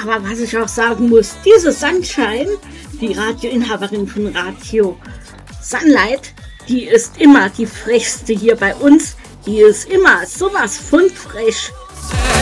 Aber was ich auch sagen muss, diese Sunshine, die Radioinhaberin von Radio Sunlight, die ist immer die frechste hier bei uns. Die ist immer sowas von frech.